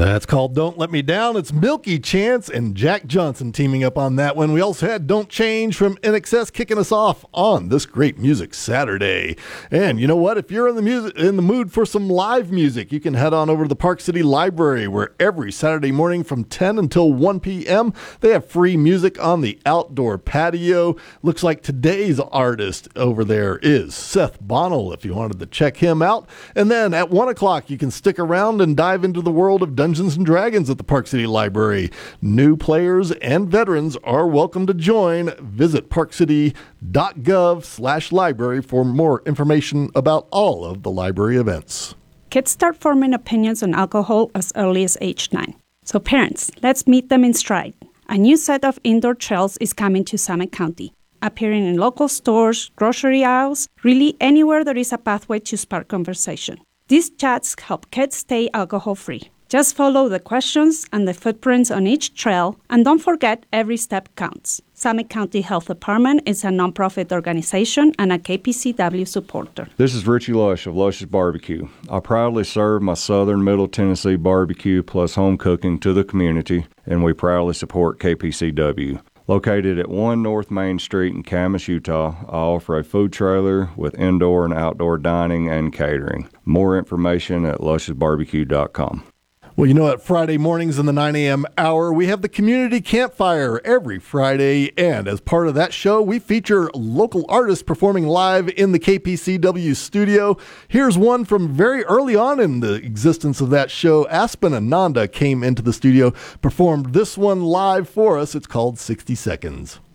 That's called Don't Let Me Down. It's Milky Chance and Jack Johnson teaming up on that one. We also had Don't Change from INXS kicking us off on this great music Saturday. And you know what? If you're in the mood for some live music, you can head on over to the Park City Library, where every Saturday morning from 10 until 1 p.m. they have free music on the outdoor patio. Looks like today's artist over there is Seth Bonnell, if you wanted to check him out. And then at 1 o'clock, you can stick around and dive into the world of Dungeons & Dragons at the Park City Library. New players and veterans are welcome to join. Visit parkcity.gov/library for more information about all of the library events. Kids start forming opinions on alcohol as early as age 9. So parents, let's meet them in stride. A new set of indoor trails is coming to Summit County, appearing in local stores, grocery aisles, really anywhere there is a pathway to spark conversation. These chats help kids stay alcohol-free. Just follow the questions and the footprints on each trail, and don't forget every step counts. Summit County Health Department is a nonprofit organization and a KPCW supporter. This is Richie Lush of Lush's Barbecue. I proudly serve my Southern Middle Tennessee barbecue plus home cooking to the community, and we proudly support KPCW. Located at 1 North Main Street in Camas, Utah, I offer a food trailer with indoor and outdoor dining and catering. More information at lushsbarbecue.com. Well, you know, at Friday mornings in the 9 a.m. hour, we have the Community Campfire every Friday. And as part of that show, we feature local artists performing live in the KPCW studio. Here's one from very early on in the existence of that show. Aspen Ananda came into the studio, performed this one live for us. It's called 60 Seconds.